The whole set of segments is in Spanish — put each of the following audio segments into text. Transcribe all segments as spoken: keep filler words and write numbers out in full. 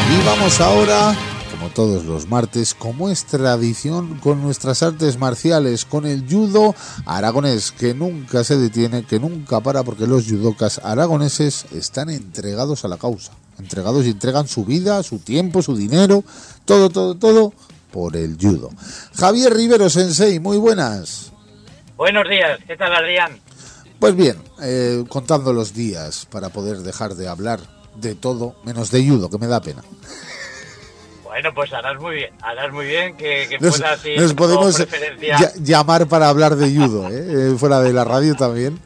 Y vamos ahora, como todos los martes, como es tradición, con nuestras artes marciales, con el judo aragonés, que nunca se detiene, que nunca para, porque los judokas aragoneses están entregados a la causa. Entregados y entregan su vida, su tiempo, su dinero, todo, todo, todo por el judo. Javier Rivero Sensei, muy buenas. Buenos días, ¿qué tal, Adrián? Pues bien, eh, contando los días para poder dejar de hablar de todo, menos de judo, que me da pena. Bueno, pues harás muy bien, harás muy bien que, que nos, puedas ir nos podemos preferencia... llamar para hablar de judo, ¿eh? Fuera de la radio también.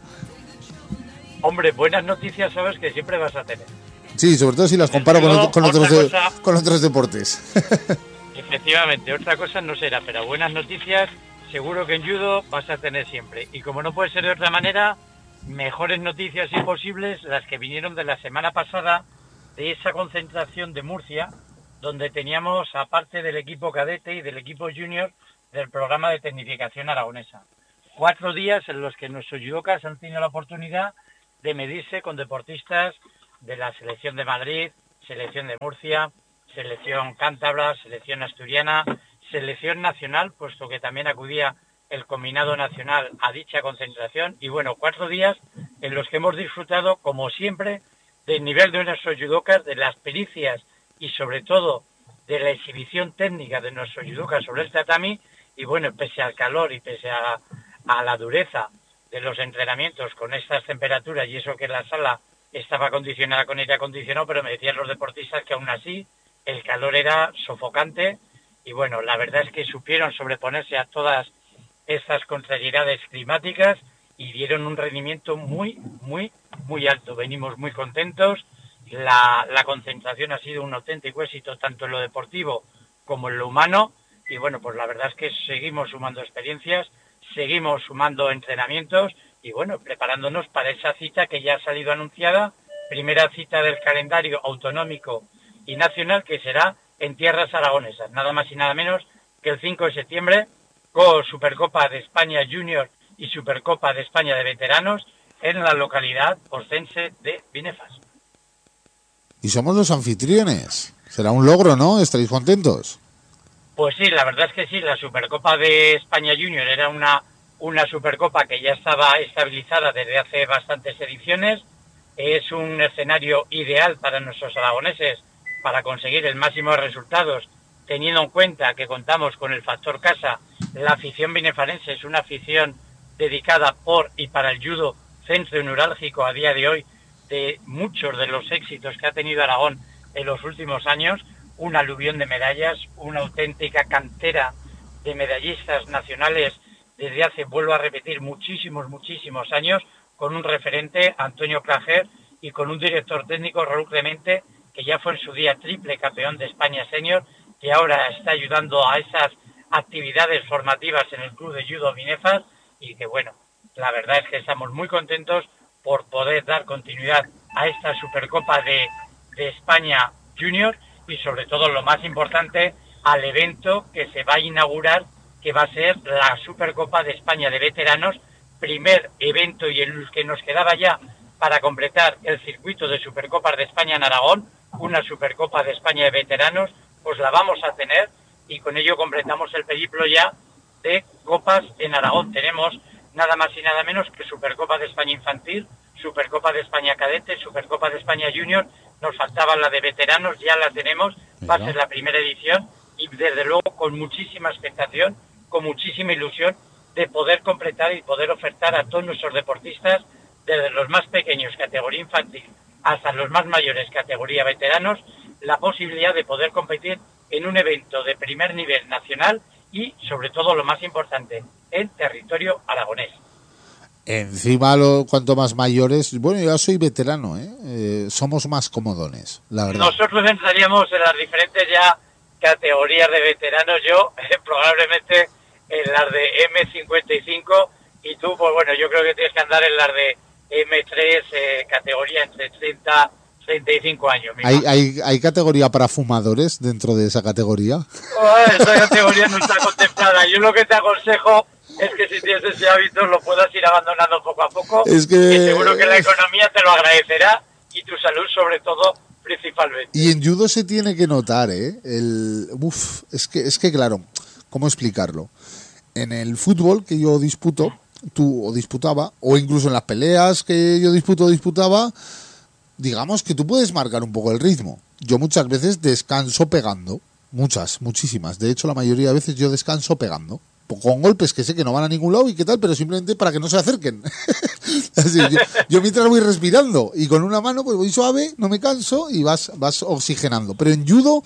Hombre, buenas noticias sabes que siempre vas a tener. Sí, sobre todo si las comparo con, luego, con, otros, de, cosa, con otros deportes. Efectivamente, otra cosa no será, pero buenas noticias seguro que en judo vas a tener siempre. Y como no puede ser de otra manera, mejores noticias imposibles las que vinieron de la semana pasada, de esa concentración de Murcia, donde teníamos, aparte del equipo cadete y del equipo junior, del programa de tecnificación aragonesa. Cuatro días en los que nuestros judokas han tenido la oportunidad de medirse con deportistas de la selección de Madrid, selección de Murcia, selección cántabra, selección asturiana, selección nacional, puesto que también acudía el combinado nacional a dicha concentración. Y bueno, cuatro días en los que hemos disfrutado, como siempre, del nivel de nuestros judokas, de las pericias y sobre todo de la exhibición técnica de nuestros judokas sobre el tatami. Y bueno, pese al calor y pese a, a la dureza de los entrenamientos con estas temperaturas, y eso que la sala estaba acondicionada con aire acondicionado, pero me decían los deportistas que aún así el calor era sofocante. Y bueno, la verdad es que supieron sobreponerse a todas estas contrariedades climáticas y dieron un rendimiento muy, muy, muy alto. Venimos muy contentos. La, la concentración ha sido un auténtico éxito tanto en lo deportivo como en lo humano. Y bueno, pues la verdad es que seguimos sumando experiencias, seguimos sumando entrenamientos y bueno, preparándonos para esa cita que ya ha salido anunciada, primera cita del calendario autonómico y nacional, que será en tierras aragonesas, nada más y nada menos que el cinco de septiembre, con Supercopa de España Junior y Supercopa de España de Veteranos en la localidad oscense de Binefas. Y somos los anfitriones. Será un logro, ¿no? ¿Estaréis contentos? Pues sí, la verdad es que sí, la Supercopa de España Junior era una, una Supercopa que ya estaba estabilizada desde hace bastantes ediciones. Es un escenario ideal para nuestros aragoneses para conseguir el máximo de resultados, teniendo en cuenta que contamos con el factor casa. La afición binefarense es una afición dedicada por y para el judo, centro neurálgico a día de hoy de muchos de los éxitos que ha tenido Aragón en los últimos años, un aluvión de medallas, una auténtica cantera de medallistas nacionales desde hace, vuelvo a repetir, muchísimos, muchísimos años, con un referente, Antonio Clajer, y con un director técnico, Raúl Clemente, que ya fue en su día triple campeón de España senior, que ahora está ayudando a esas actividades formativas en el Club de Judo Binefas, y que bueno, la verdad es que estamos muy contentos por poder dar continuidad a esta Supercopa de, de España Junior y sobre todo lo más importante, al evento que se va a inaugurar, que va a ser la Supercopa de España de Veteranos, primer evento y el que nos quedaba ya para completar el circuito de Supercopas de España en Aragón, una Supercopa de España de Veteranos, pues la vamos a tener y con ello completamos el periplo ya de copas en Aragón. Tenemos nada más y nada menos que Supercopa de España Infantil, Supercopa de España Cadete, Supercopa de España Junior, nos faltaba la de Veteranos, ya la tenemos, va a ser la primera edición y desde luego con muchísima expectación, con muchísima ilusión de poder completar y poder ofertar a todos nuestros deportistas, desde los más pequeños, categoría infantil, hasta los más mayores, categoría veteranos, la posibilidad de poder competir en un evento de primer nivel nacional y, sobre todo, lo más importante, en territorio aragonés. Encima, lo, cuanto más mayores, bueno, yo soy veterano, ¿eh? Eh, somos más comodones, la verdad. Nosotros entraríamos en las diferentes ya categorías de veteranos, yo eh, probablemente en las de eme cincuenta y cinco y tú, pues bueno, yo creo que tienes que andar en las de eme tres, eh, categoría entre treinta y treinta y cinco años. ¿Hay, hay, ¿Hay categoría para fumadores dentro de esa categoría? Oh, esa categoría no está contemplada. Yo lo que te aconsejo es que si tienes ese hábito lo puedas ir abandonando poco a poco. Es que... Y seguro que la economía te lo agradecerá y tu salud sobre todo principalmente. Y en judo se tiene que notar, ¿eh? El, uf, es que, es que claro, ¿cómo explicarlo? En el fútbol que yo disputo, tú o disputaba, o incluso en las peleas que yo disputo o disputaba, digamos que tú puedes marcar un poco el ritmo. Yo muchas veces descanso pegando, muchas, muchísimas. De hecho, la mayoría de veces yo descanso pegando. Con golpes que sé que no van a ningún lado y qué tal, pero simplemente para que no se acerquen. Así, yo, yo mientras voy respirando y con una mano pues voy suave, no me canso y vas, vas oxigenando. Pero en judo,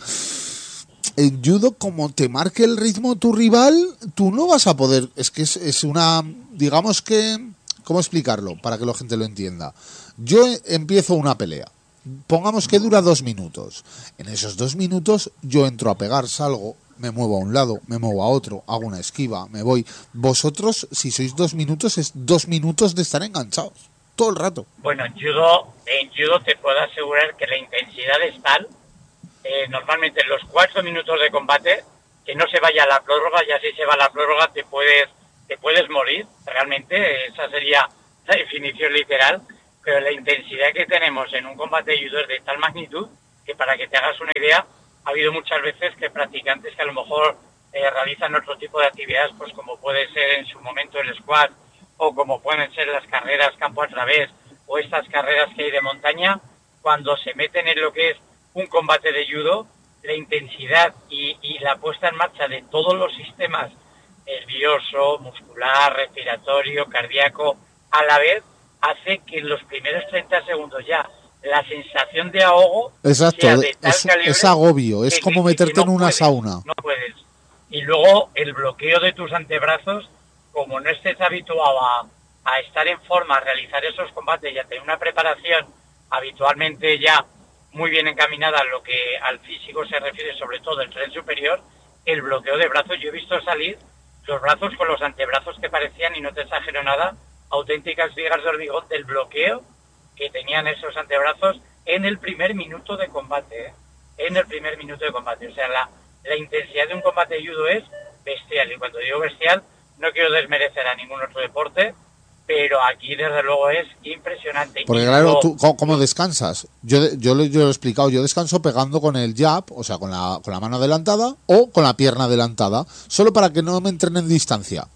en judo como te marque el ritmo tu rival, tú no vas a poder. Es que es, es una, digamos que, ¿cómo explicarlo? Para que la gente lo entienda. Yo empiezo una pelea. Pongamos que dura dos minutos. En esos dos minutos yo entro a pegar, salgo, me muevo a un lado, me muevo a otro, hago una esquiva, me voy. Vosotros, si sois dos minutos, es dos minutos de estar enganchados, todo el rato. Bueno, en judo, en judo te puedo asegurar que la intensidad es tal, eh, normalmente en los cuatro minutos de combate, que no se vaya a la prórroga, y así se va a la prórroga te puedes, te puedes morir, realmente, esa sería la definición literal, pero la intensidad que tenemos en un combate de judo es de tal magnitud, que para que te hagas una idea, ha habido muchas veces que practicantes que a lo mejor eh, realizan otro tipo de actividades, pues como puede ser en su momento el squat, o como pueden ser las carreras campo a través, o estas carreras que hay de montaña, cuando se meten en lo que es un combate de judo, la intensidad y, y la puesta en marcha de todos los sistemas nervioso, muscular, respiratorio, cardíaco, a la vez, hace que en los primeros treinta segundos ya la sensación de ahogo Exacto, sea de tal es, calibre es agobio, es que, como que, meterte que no en una puedes, sauna. No puedes. Y luego el bloqueo de tus antebrazos, como no estés habituado a, a estar en forma, a realizar esos combates y a tener una preparación habitualmente ya muy bien encaminada a lo que al físico se refiere, sobre todo el tren superior, el bloqueo de brazos. Yo he visto salir los brazos con los antebrazos que parecían, y no te exagero nada, auténticas vigas de hormigón del bloqueo que tenían esos antebrazos en el primer minuto de combate, ¿eh? En el primer minuto de combate. O sea, la, la intensidad de un combate de judo es bestial. Y cuando digo bestial, no quiero desmerecer a ningún otro deporte, pero aquí desde luego es impresionante. Porque y claro, luego, tú, ¿cómo, cómo descansas? Yo, yo, yo lo he explicado, yo descanso pegando con el jab, o sea, con la, con la mano adelantada o con la pierna adelantada, solo para que no me entren en distancia.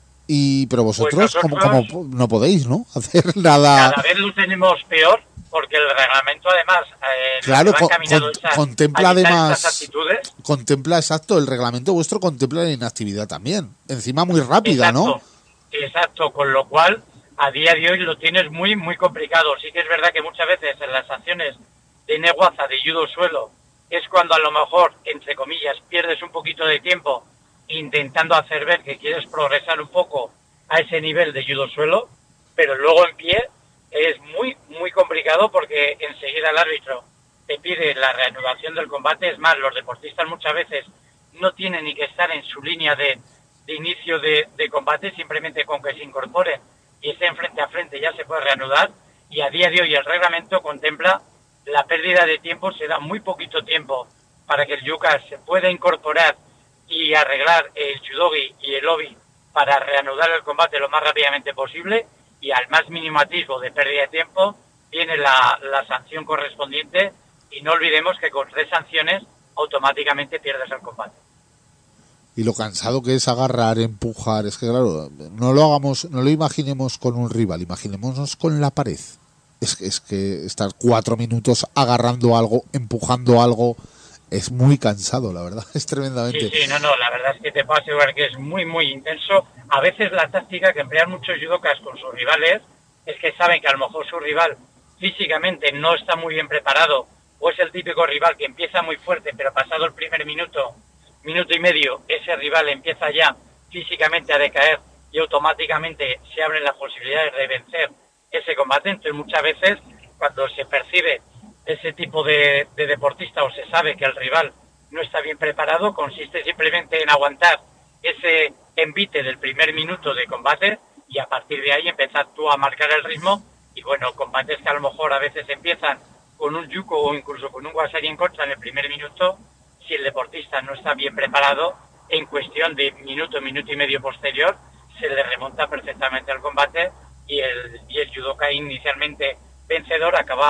Y pero vosotros, pues como, nosotros como no podéis, ¿no? Hacer nada. Cada vez lo tenemos peor, porque el reglamento además eh, Claro, va con, encaminado con, a, contempla a evitar además, estas actitudes. contempla exacto, el reglamento vuestro contempla la inactividad también, encima muy rápida, Exacto, ¿no? Exacto, con lo cual a día de hoy lo tienes muy muy complicado. Sí que es verdad que muchas veces en las acciones de neguaza, de judo suelo, es cuando a lo mejor, entre comillas, pierdes un poquito de tiempo intentando hacer ver que quieres progresar un poco a ese nivel de judo suelo, pero luego en pie es muy muy complicado, porque enseguida el árbitro te pide la reanudación del combate. Es más, los deportistas muchas veces no tienen ni que estar en su línea de, de inicio de, de combate, simplemente con que se incorpore y estén frente a frente ya se puede reanudar. Y a día de hoy el reglamento contempla la pérdida de tiempo, se da muy poquito tiempo para que el yuka se pueda incorporar y arreglar el judogi y el obi para reanudar el combate lo más rápidamente posible, y al más mínimo atisbo de pérdida de tiempo viene la, la sanción correspondiente, y no olvidemos que con tres sanciones automáticamente pierdes el combate. Y lo cansado que es agarrar, empujar, es que claro, no lo hagamos, no lo imaginemos con un rival, imaginémonos con la pared. Es, es que estar cuatro minutos agarrando algo, empujando algo, es muy cansado, la verdad, es tremendamente. Sí, sí, no, no, la verdad es que te puedo asegurar que es muy, muy intenso. A veces la táctica que emplean muchos judokas con sus rivales es que saben que a lo mejor su rival físicamente no está muy bien preparado, o es el típico rival que empieza muy fuerte, pero pasado el primer minuto, minuto y medio, ese rival empieza ya físicamente a decaer y automáticamente se abren las posibilidades de vencer ese combate. Entonces muchas veces cuando se percibe ese tipo de, de deportista, o se sabe que el rival no está bien preparado, consiste simplemente en aguantar ese envite del primer minuto de combate y a partir de ahí empezar tú a marcar el ritmo. Y bueno, combates que a lo mejor a veces empiezan con un yuko o incluso con un wasari en contra en el primer minuto, si el deportista no está bien preparado, en cuestión de minuto, minuto y medio posterior, se le remonta perfectamente al combate, y el, y el judoka inicialmente vencedor acaba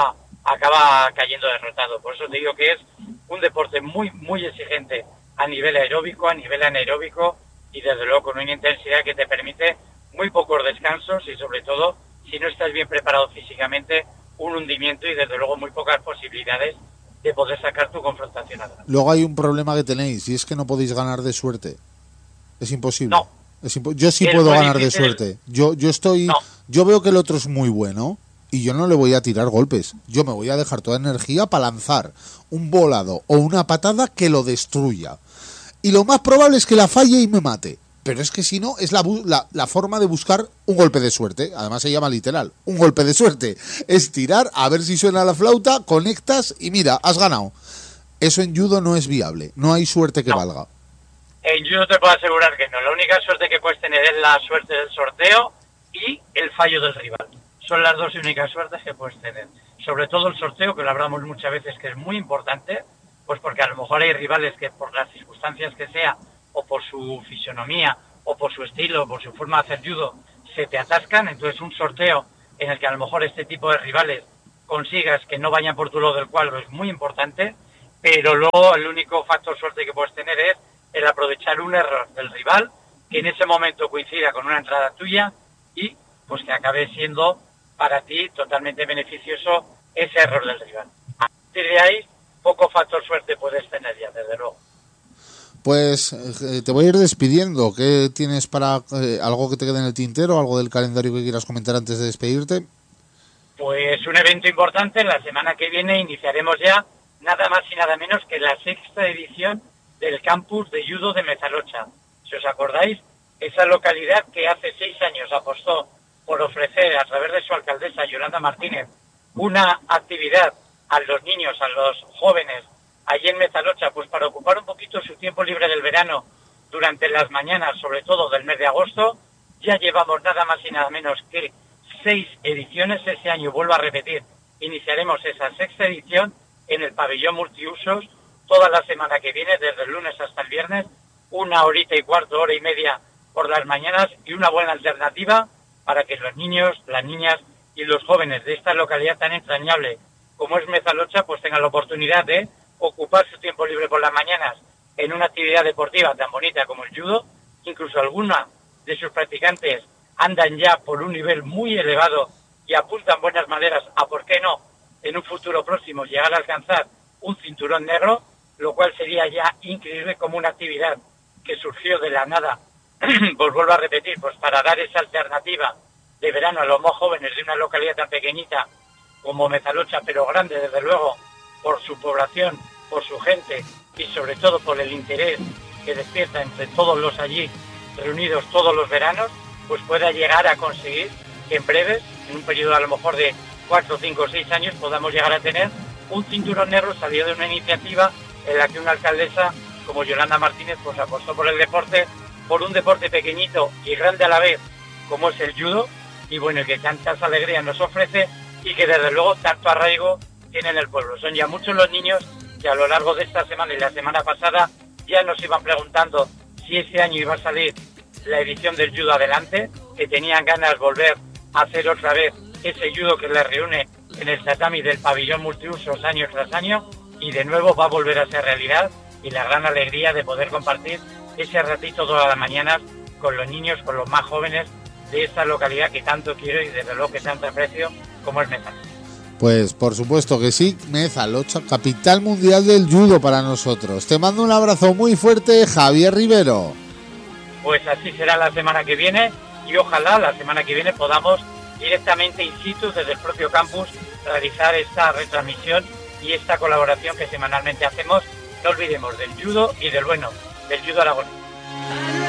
acaba cayendo derrotado. Por eso te digo que es un deporte muy, muy exigente a nivel aeróbico, a nivel anaeróbico y desde luego con una intensidad que te permite muy pocos descansos y sobre todo, si no estás bien preparado físicamente, un hundimiento y desde luego muy pocas posibilidades de poder sacar tu confrontación adelante. Luego hay un problema que tenéis y es que no podéis ganar de suerte. Es imposible. No. Es impo- yo sí Es puedo muy ganar de difícil. suerte. Yo, yo estoy, No. yo veo que el otro es muy bueno y yo no le voy a tirar golpes. Yo me voy a dejar toda energía para lanzar un volado o una patada que lo destruya. Y lo más probable es que la falle y me mate. Pero es que si no, es la, bu- la, la forma de buscar un golpe de suerte. Además se llama literal, un golpe de suerte. Es tirar, a ver si suena la flauta, conectas y mira, has ganado. Eso en judo no es viable. No hay suerte que No. valga. En judo te puedo asegurar que no. La única suerte que puedes tener es la suerte del sorteo y el fallo del rival. Son las dos únicas suertes que puedes tener. Sobre todo el sorteo, que lo hablamos muchas veces, que es muy importante, pues porque a lo mejor hay rivales que por las circunstancias que sea, o por su fisonomía, o por su estilo, o por su forma de hacer judo, se te atascan. Entonces un sorteo en el que a lo mejor este tipo de rivales consigas que no vayan por tu lado del cuadro es muy importante, pero luego el único factor suerte que puedes tener es el aprovechar un error del rival que en ese momento coincida con una entrada tuya y pues que acabe siendo para ti totalmente beneficioso ese error del rival. A partir de ahí, poco factor suerte puedes tener ya, desde luego. Pues eh, te voy a ir despidiendo. ¿Qué tienes para eh, algo que te quede en el tintero, algo del calendario que quieras comentar antes de despedirte? Pues un evento importante, la semana que viene iniciaremos ya nada más y nada menos que la sexta edición del campus de judo de Mezalocha. Si os acordáis, esa localidad que hace seis años apostó por ofrecer a través de su alcaldesa Yolanda Martínez una actividad a los niños, a los jóvenes allí en Mezalocha, pues para ocupar un poquito su tiempo libre del verano durante las mañanas, sobre todo del mes de agosto. Ya llevamos nada más y nada menos que seis ediciones. Ese año, vuelvo a repetir, iniciaremos esa sexta edición en el pabellón multiusos toda la semana que viene, desde el lunes hasta el viernes, una horita y cuarto, hora y media por las mañanas, y una buena alternativa para que los niños, las niñas y los jóvenes de esta localidad tan entrañable como es Mezalocha, pues tengan la oportunidad de ocupar su tiempo libre por las mañanas en una actividad deportiva tan bonita como el judo. Incluso alguna de sus practicantes andan ya por un nivel muy elevado y apuntan buenas maneras a, ¿por qué no?, en un futuro próximo llegar a alcanzar un cinturón negro, lo cual sería ya increíble como una actividad que surgió de la nada, pues vuelvo a repetir, pues para dar esa alternativa de verano a los más jóvenes de una localidad tan pequeñita como Mezalocha, pero grande desde luego por su población, por su gente y sobre todo por el interés que despierta entre todos los allí reunidos todos los veranos, pues pueda llegar a conseguir que en breves, en un periodo a lo mejor de cuatro, cinco, seis años, podamos llegar a tener un cinturón negro salido de una iniciativa en la que una alcaldesa como Yolanda Martínez pues apostó por el deporte, por un deporte pequeñito y grande a la vez como es el judo, y bueno, que tantas alegrías nos ofrece y que desde luego tanto arraigo tiene en el pueblo. Son ya muchos los niños que a lo largo de esta semana y la semana pasada ya nos iban preguntando si ese año iba a salir la edición del judo adelante, que tenían ganas de volver a hacer otra vez ese judo que les reúne en el tatami del pabellón multiusos año tras año, y de nuevo va a volver a ser realidad, y la gran alegría de poder compartir ese ratito todas las mañanas con los niños, con los más jóvenes de esta localidad que tanto quiero y desde luego que tanto aprecio como es Mezalocha. Pues por supuesto que sí, Mezalocha, capital mundial del judo para nosotros. Te mando un abrazo muy fuerte, Javier Rivero. Pues así será la semana que viene, y ojalá la semana que viene podamos directamente in situ desde el propio campus realizar esta retransmisión y esta colaboración que semanalmente hacemos. No olvidemos del judo y del bueno, del judo aragonés.